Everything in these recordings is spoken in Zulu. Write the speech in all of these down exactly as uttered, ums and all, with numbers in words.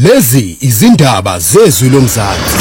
Lezi izindaba zezwi lomzansi.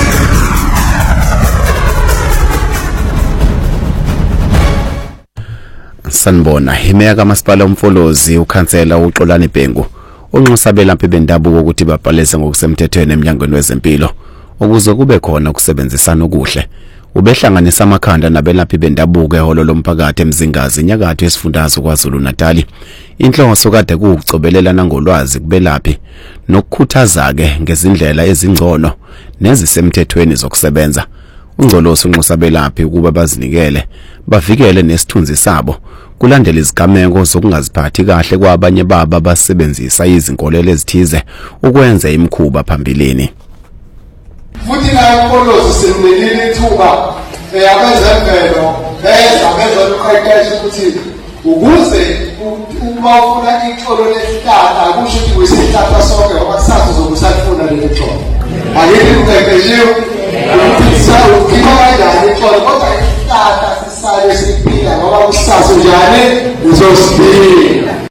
Sanibona, imeya kaMasipala uMfolozi ukhansela uXolani Bhengu unxusa belaphi bendabuko ukuthi babhalise ngokusemthethweni eMnyangweni weZempilo ukuze kube khona ukusebenzisana okuhle. Ubehlanganisa amakhanda nabelaphi bendabuko ehholo lomphakathi eMzingazi enyakatho yesifundazwe kwaZulu Natal. Inhloso kade kuucobelelana ngolwazi kubelaphi nokukhuthaza ke ngezindlela ezingcono nezisemthethweni zokusebenza. Ungcolosi unxusa belaphi ukuba bazinikele bavikele nesithunzi sabo kulandela izigameko zokungaziphathi kahle kwabanye baba abasebenzisa izinkolelo ezithize ukwenza imikhuba phambilini. Futhi la uMfolozi semnelile ithuba eyabezemvelo beza benza ukuqeqesha ukuthi ukuze uma ufuna ixolo lesihlahla akusho ukuthi uyisihlahla sonke ngoba kusasa zokusafuna leli xolo. Ayikho ukuqeqeshiwe ukuthi ukuphiwa kanjani ixolo kodwa isihlahla sisale siphila ngoba kusasa njani uzosiphila.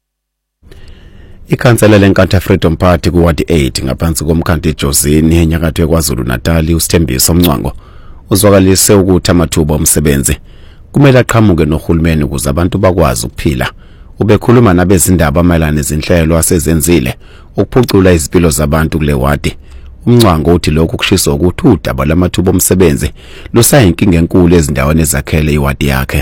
Ikhansela leNkatha Freedom Party kuward eight ngaphansi komkhanti Josini enyakatho yaKwaZulu Natal uSthembiso Mncwango uzwakalise ukuthi amathuba omsebenzi kumele aqhamuke nohulumeni ukuze abantu bakwazi ukuphila. Ubekhuluma nabezindaba mayelana nezinhlelo asezenzile ukuphucula izimpilo zabantu kule ward. Umncwango uthi lokhu kushisa ukuthi udaba lamathuba omsebenzi lusayinkinga enkulu ezindaweni ezakhele iward yakhe.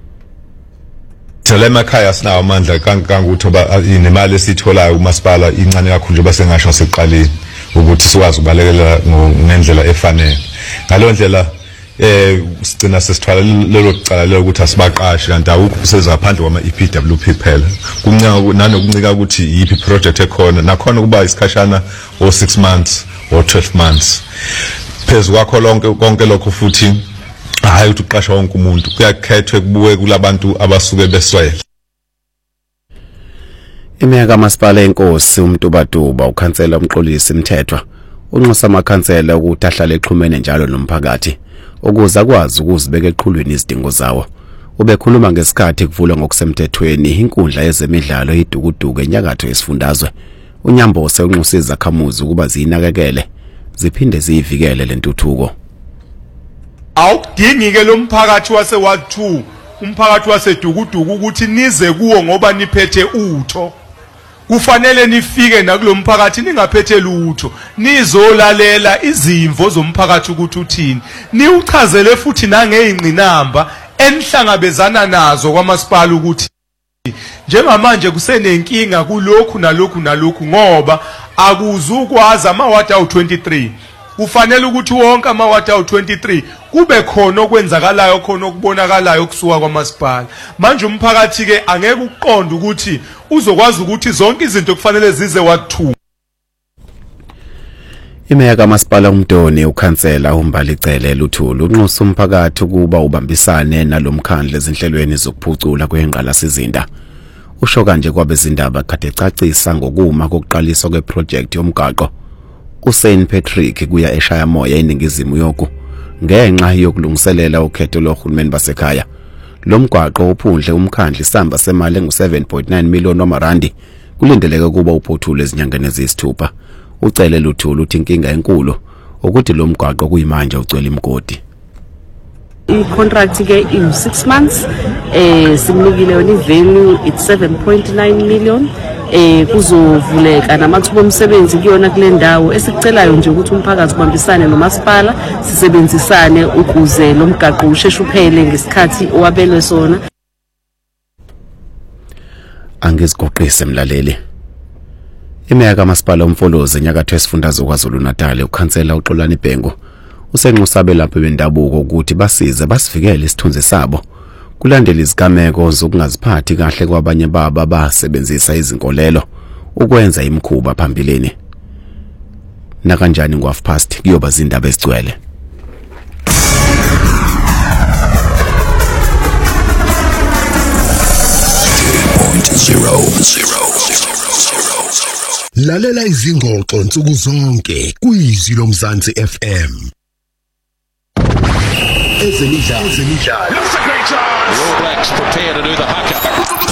Thela emakhaya sinawo amandla kankanga ukuthi inemali esitholayo uMasipala incane kakhulu nje basengasho seqaleni ukuthi sikwazi ukubalekela ngendlela efanele. Ngalo ndlela eh sigcina sesithwala lelo cala lelo ukuthi asibaqashi kanti awukho usezaphandle kwama E P W P phela. Kuncika nanokuncika ukuthi yipi project ekhona nakhona kuba isikhashana o six months or twelve months. Phezu kwakho lonke konke lokho futhi hayi ukuthi uqasha wonke umuntu kuyakhethwe kubuke kulabantu abasuke beswele. Imeya kaMasipala eNkosi uMtubatuba ukhansela umxolisi Mthethwa unxusa amakhansela ukuthi ahlale exhumene njalo nomphakathi ukuze akwazi ukuzibeka eqhulwini izidingo zawo. Ubekhuluma ngesikhathi kuvulwa ngokusemthethweni inkundla yezemidlalo iDukuduku enyakatho yesifundazwe. uNyambose unxusa izakhamuzi ukuba zinakekele ziphinde ziyivikele lentuthuko. Awudingi ke lo mphakathi wase Ward two umphakathi waseDukuduku ukuthi nize kuwo ngoba niphethe utho. Kufanele nifike nakulo mphakathi ningaphethe lutho nizolalela izimvo zomphakathi ukuthi uthini. Niuchazele futhi nangeyingqinamba enhlangabezana nazo kwaMasipala ukuthi njengamanje kusenenkinga kulokhu nalokhu nalokhu ngoba akuzukwazi ama-ward awu twenty-three. Kufanele ukuthi wonke ama-ward awu twenty-three kube khona okwenzakalayo khona okubonakalayo kusuka kwaMasipala. Manje umphakathi ke angeke uqonde ukuthi uzokwazi ukuthi zonke izinto kufanele zize Ward two. Imeya kaMasipala uMdoni ukhansela uMbalicele Luthulu unxusa umphakathi ukuba ubambisane nalomkhandle ezinhlelweni zokuphucula kwengqalasizinda. Usho kanje kwabezindaba kade ecacisa ngokuma kokuqaliswa kweproject yomgaqo uSaint Patrick kuya eShayamoya eningizimu yoku ngenxa yokulungiselela ukhetho lohulumeni basekhaya. Lo mgwaqo uphundle umkhandle isamba semali engu seven point nine million wamarandi kulindeleke kuba uphothule ezinyangeni eziyisithupha. Ucele Luthulu uthi inkinga enkulu ukuthi lo mgwaqo kuyimanje ucwele imgodi. I-contract ke in six months eh simnikile yona ivalue it's seven point nine million eh kuzovuleka namathuba omsebenzi kuyona kule ndawo esicelayo nje ukuthi umphakathi ubambisane noMasipala sisebenzisane ukuze lo mgaqo usheshe uphele ngesikhathi owabelwe sona. Angizigoqise mlaleli. Imeya kaMasipala uMfolozi enyakatho yesifundazwe kwaZulu Natal ukhansela uXolani Bhengu usenxusa abelaphi bendabuko ukuthi basize basivikele isithunzi sabo kulandela izigameko zokungaziphathi kahle kwabanye baba abasebenzisa izinkolelo ukwenza imikhuba phambilini. Na kanjani ngo half past kuyoba izindaba ezigcwele. Lalela izingxoxo nsuku zonke kuyizwi lomzansi F M. Ezemidlalo. All Blacks prepare to do the haka.